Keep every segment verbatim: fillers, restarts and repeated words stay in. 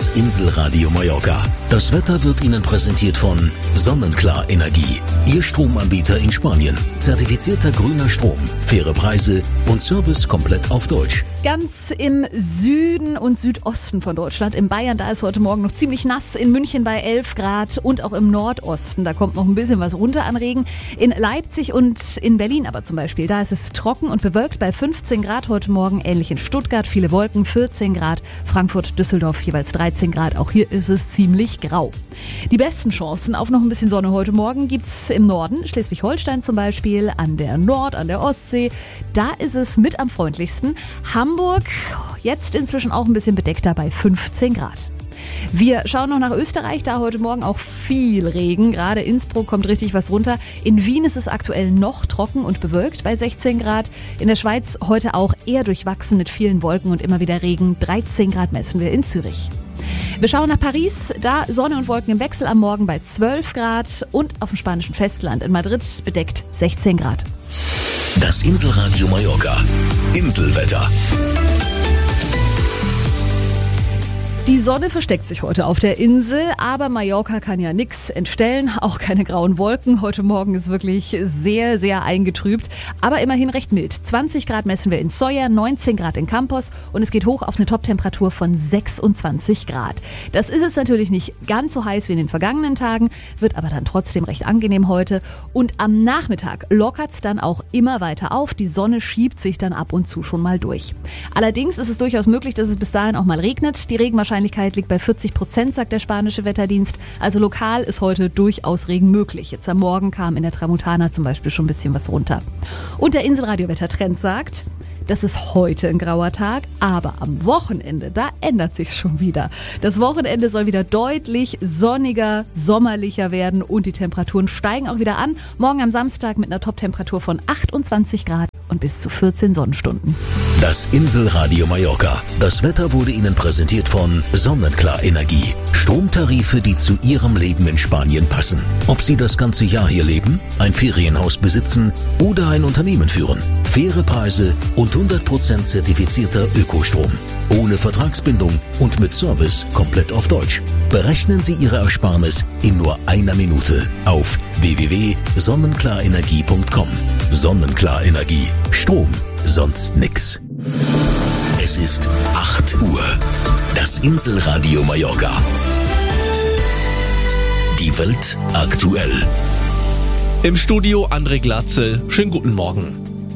Das Inselradio Mallorca. Das Wetter wird Ihnen präsentiert von Sonnenklar Energie. Ihr Stromanbieter in Spanien. Zertifizierter grüner Strom, faire Preise und Service komplett auf Deutsch. Ganz im Süden und Südosten von Deutschland, in Bayern, da ist heute Morgen noch ziemlich nass, in München bei elf Grad und auch im Nordosten, da kommt noch ein bisschen was runter an Regen. In Leipzig und in Berlin aber zum Beispiel, da ist es trocken und bewölkt bei fünfzehn Grad heute Morgen, ähnlich in Stuttgart, viele Wolken, vierzehn Grad, Frankfurt, Düsseldorf jeweils dreizehn Grad, auch hier ist es ziemlich grau. Die besten Chancen auf noch ein bisschen Sonne heute Morgen gibt's im Norden, Schleswig-Holstein zum Beispiel, an der Nord-, an der Ostsee, da ist es mit am freundlichsten. Hamburg, jetzt inzwischen auch ein bisschen bedeckter bei fünfzehn Grad. Wir schauen noch nach Österreich, da heute Morgen auch viel Regen. Gerade Innsbruck kommt richtig was runter. In Wien ist es aktuell noch trocken und bewölkt bei sechzehn Grad. In der Schweiz heute auch eher durchwachsen mit vielen Wolken und immer wieder Regen. dreizehn Grad messen wir in Zürich. Wir schauen nach Paris, da Sonne und Wolken im Wechsel am Morgen bei zwölf Grad und auf dem spanischen Festland in Madrid bedeckt sechzehn Grad. Das Inselradio Mallorca. Inselwetter. Die Sonne versteckt sich heute auf der Insel, aber Mallorca kann ja nichts entstellen, auch keine grauen Wolken. Heute Morgen ist wirklich sehr, sehr eingetrübt, aber immerhin recht mild. zwanzig Grad messen wir in Solla, neunzehn Grad in Campos und es geht hoch auf eine Toptemperatur von sechsundzwanzig Grad. Das ist jetzt natürlich nicht ganz so heiß wie in den vergangenen Tagen, wird aber dann trotzdem recht angenehm heute. Und am Nachmittag lockert es dann auch immer weiter auf. Die Sonne schiebt sich dann ab und zu schon mal durch. Allerdings ist es durchaus möglich, dass es bis dahin auch mal regnet. Die Regenwahrscheinlichkeit liegt bei vierzig Prozent, sagt der spanische Wetterdienst. Also lokal ist heute durchaus Regen möglich. Jetzt am Morgen kam in der Tramontana zum Beispiel schon ein bisschen was runter. Und der Inselradio-Wettertrend sagt, das ist heute ein grauer Tag, aber am Wochenende, da ändert sich's schon wieder. Das Wochenende soll wieder deutlich sonniger, sommerlicher werden und die Temperaturen steigen auch wieder an. Morgen am Samstag mit einer Toptemperatur von achtundzwanzig Grad und bis zu vierzehn Sonnenstunden. Das Inselradio Mallorca. Das Wetter wurde Ihnen präsentiert von Sonnenklar Energie. Stromtarife, die zu Ihrem Leben in Spanien passen. Ob Sie das ganze Jahr hier leben, ein Ferienhaus besitzen oder ein Unternehmen führen. Faire Preise und hundert Prozent zertifizierter Ökostrom. Ohne Vertragsbindung und mit Service komplett auf Deutsch. Berechnen Sie Ihre Ersparnis in nur einer Minute auf w w w punkt sonnenklarenergie punkt com. Sonnenklar Energie. Strom, sonst nix. Es ist acht Uhr. Das Inselradio Mallorca. Die Welt aktuell. Im Studio André Glatzel. Schönen guten Morgen.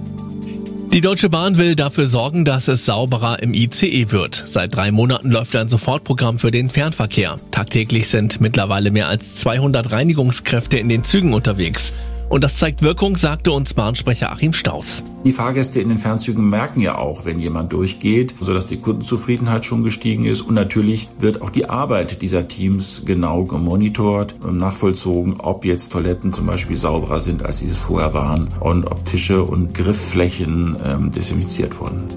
Die Deutsche Bahn will dafür sorgen, dass es sauberer im I C E wird. Seit drei Monaten läuft ein Sofortprogramm für den Fernverkehr. Tagtäglich sind mittlerweile mehr als zweihundert Reinigungskräfte in den Zügen unterwegs. Und das zeigt Wirkung, sagte uns Bahnsprecher Achim Staus. Die Fahrgäste in den Fernzügen merken ja auch, wenn jemand durchgeht, sodass die Kundenzufriedenheit schon gestiegen ist. Und natürlich wird auch die Arbeit dieser Teams genau gemonitort und nachvollzogen, ob jetzt Toiletten zum Beispiel sauberer sind, als sie es vorher waren und ob Tische und Griffflächen ähm, desinfiziert wurden.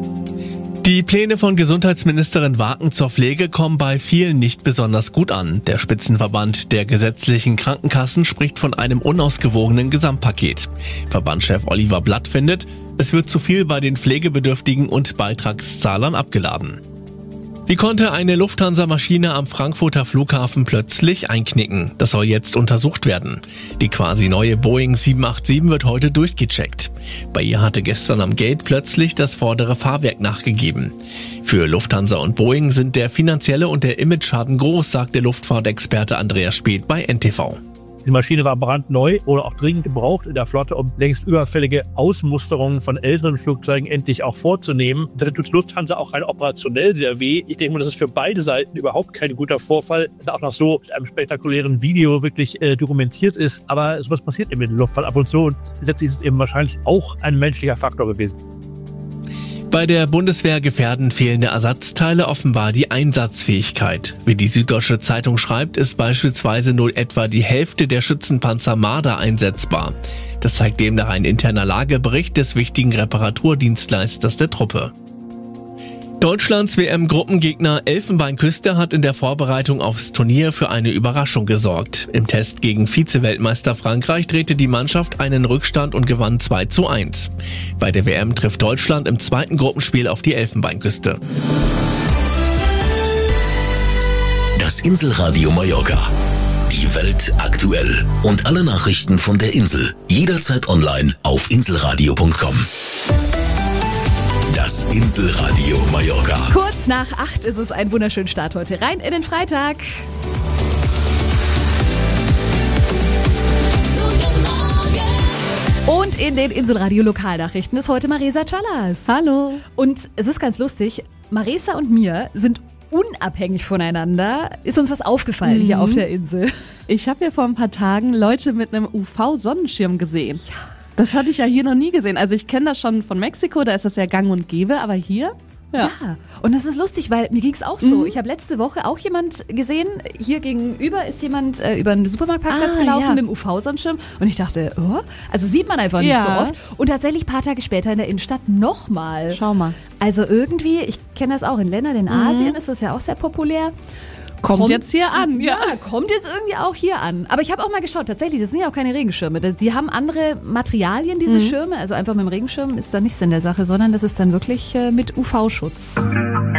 Die Pläne von Gesundheitsministerin Waken zur Pflege kommen bei vielen nicht besonders gut an. Der Spitzenverband der gesetzlichen Krankenkassen spricht von einem unausgewogenen Gesamtpaket. Verbandschef Oliver Blatt findet, es wird zu viel bei den Pflegebedürftigen und Beitragszahlern abgeladen. Wie konnte eine Lufthansa-Maschine am Frankfurter Flughafen plötzlich einknicken? Das soll jetzt untersucht werden. Die quasi neue Boeing sieben acht sieben wird heute durchgecheckt. Bei ihr hatte gestern am Gate plötzlich das vordere Fahrwerk nachgegeben. Für Lufthansa und Boeing sind der finanzielle und der Imageschaden groß, sagt der Luftfahrtexperte Andreas Speth bei N T V. Die Maschine war brandneu oder auch dringend gebraucht in der Flotte, um längst überfällige Ausmusterungen von älteren Flugzeugen endlich auch vorzunehmen. Das tut Lufthansa auch rein operationell sehr weh. Ich denke mal, das ist für beide Seiten überhaupt kein guter Vorfall, der auch noch so mit einem spektakulären Video wirklich äh, dokumentiert ist. Aber sowas passiert eben in der Luftfahrt ab und zu und letztlich ist es eben wahrscheinlich auch ein menschlicher Faktor gewesen. Bei der Bundeswehr gefährden fehlende Ersatzteile offenbar die Einsatzfähigkeit. Wie die Süddeutsche Zeitung schreibt, ist beispielsweise nur etwa die Hälfte der Schützenpanzer Marder einsetzbar. Das zeigt demnach ein interner Lagebericht des wichtigen Reparaturdienstleisters der Truppe. Deutschlands W M-Gruppengegner Elfenbeinküste hat in der Vorbereitung aufs Turnier für eine Überraschung gesorgt. Im Test gegen Vize-Weltmeister Frankreich drehte die Mannschaft einen Rückstand und gewann zwei zu eins. Bei der W M trifft Deutschland im zweiten Gruppenspiel auf die Elfenbeinküste. Das Inselradio Mallorca. Die Welt aktuell. Und alle Nachrichten von der Insel. Jederzeit online auf inselradio punkt com. Das Inselradio Mallorca. Kurz nach acht ist es ein wunderschöner Start heute. Rein in den Freitag. Und in den Inselradio-Lokalnachrichten ist heute Marisa Callas. Hallo. Und es ist ganz lustig, Marisa und mir sind unabhängig voneinander. Ist uns was aufgefallen mhm. hier auf der Insel? Ich habe hier vor ein paar Tagen Leute mit einem U V-Sonnenschirm gesehen. Ja. Das hatte ich ja hier noch nie gesehen. Also ich kenne das schon von Mexiko, da ist das ja gang und gäbe, aber hier... Ja. ja, und das ist lustig, weil mir ging es auch so. Mhm. Ich habe letzte Woche auch jemand gesehen, hier gegenüber ist jemand äh, über einen Supermarktparkplatz ah, gelaufen ja. mit dem U V-Sonnenschirm und ich dachte, oh, also sieht man einfach nicht ja. so oft. Und tatsächlich ein paar Tage später in der Innenstadt nochmal. Schau mal. Also irgendwie, ich kenne das auch in Ländern, in Asien mhm. ist das ja auch sehr populär. Kommt, kommt jetzt hier an. Ja, ja, kommt jetzt irgendwie auch hier an. Aber ich habe auch mal geschaut, tatsächlich, das sind ja auch keine Regenschirme. Die haben andere Materialien, diese mhm. Schirme. Also einfach mit dem Regenschirm ist da nichts in der Sache, sondern das ist dann wirklich äh, mit U V-Schutz.